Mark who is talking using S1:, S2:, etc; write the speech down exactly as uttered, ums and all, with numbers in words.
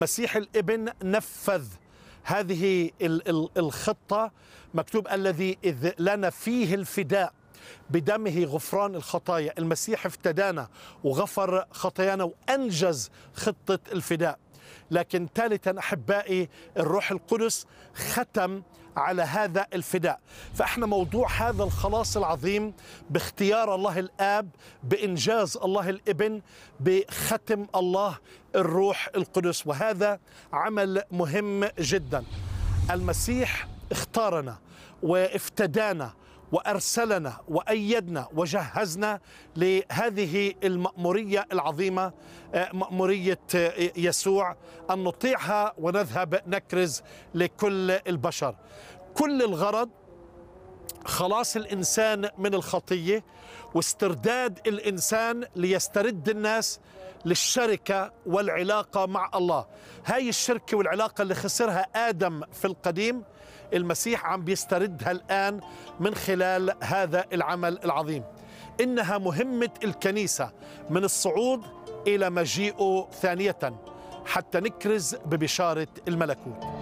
S1: مسيح الابن نفذ هذه الخطة. مكتوب الذي إذ لنا فيه الفداء بدمه غفران الخطايا. المسيح افتدانا وغفر خطايانا وأنجز خطة الفداء. لكن ثالثا أحبائي الروح القدس ختم على هذا الفداء. فإحنا موضوع هذا الخلاص العظيم باختيار الله الآب، بإنجاز الله الابن، بختم الله الروح القدس، وهذا عمل مهم جدا. المسيح اختارنا وافتدانا وأرسلنا وأيدنا وجهزنا لهذه المأمورية العظيمة، مأمورية يسوع، أن نطيعها ونذهب نكرز لكل البشر. كل الغرض خلاص الإنسان من الخطية واسترداد الإنسان ليسترد الناس للشركة والعلاقة مع الله. هاي الشركة والعلاقة اللي خسرها آدم في القديم، المسيح عم بيستردها الآن من خلال هذا العمل العظيم. إنها مهمة الكنيسة من الصعود إلى مجيئه ثانية حتى نكرز ببشارة الملكوت.